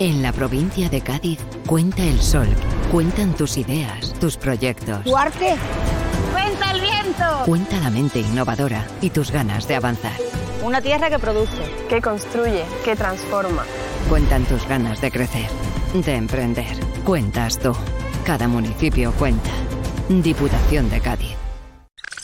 En la provincia de Cádiz cuenta el sol, cuentan tus ideas, tus proyectos. ¿Tu arte? ¡Cuenta el viento! Cuenta la mente innovadora y tus ganas de avanzar. Una tierra que produce, que construye, que transforma. Cuentan tus ganas de crecer, de emprender. Cuentas tú. Cada municipio cuenta. Diputación de Cádiz.